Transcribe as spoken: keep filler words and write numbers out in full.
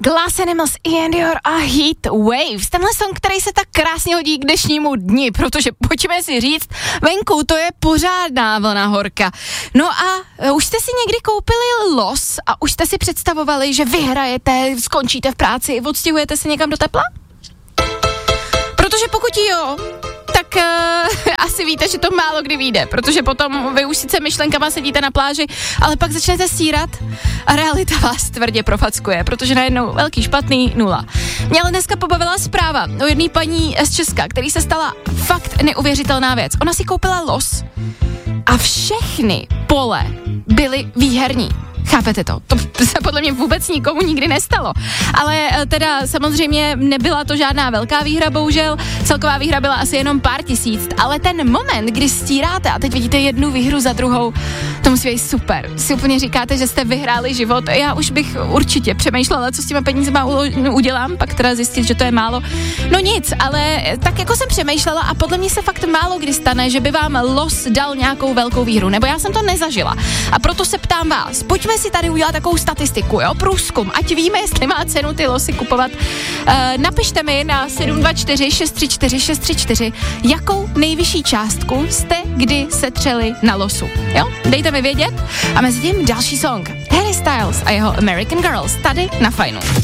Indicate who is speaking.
Speaker 1: Glass Animals, Ian Dior a Heat Waves. Tenhle song, který se tak krásně hodí k dnešnímu dni, protože pojďme si říct, venku to je pořádná vlna horka. No a už jste si někdy koupili los a už jste si představovali, že vyhrajete, skončíte v práci, odstěhujete se někam do tepla? Protože pokud jo, tak uh, asi víte, že to málo kdy vyjde, protože potom vy už sice myšlenkama sedíte na pláži, ale pak začnete sírat a realita vás tvrdě profackuje, protože najednou velký špatný nula. Mě ale dneska pobavila zpráva o jedné paní z Česka, který se stala fakt neuvěřitelná věc. Ona si koupila los a všechny pole byly výherní. Chápete to? To se podle mě vůbec nikomu nikdy nestalo. Ale teda samozřejmě nebyla to žádná velká výhra, bohužel. Celková výhra byla asi jenom pár tisíc, ale ten moment, kdy stíráte a teď vidíte jednu výhru za druhou, to musí být super. Si úplně říkáte, že jste vyhráli život. Já už bych určitě přemýšlela, co s těma penízema udělám, pak teda zjistit, že to je málo. No nic, ale tak jako jsem přemýšlela a podle mě se fakt málo kdy stane, že by vám los dal nějakou velkou výhru, nebo já jsem to nezažila. A proto se ptám vás, pojďme si tady udělat takovou statistiku, jo, průzkum, ať víme, jestli má cenu ty losy kupovat. E, napište mi na sedm dva čtyři šest tři čtyři šest tři čtyři, jakou nejvyšší částku jste kdy setřeli na losu, jo, dejte mi vědět a mezi tím další song, Harry Styles a jeho American Girls, tady na Fajnu.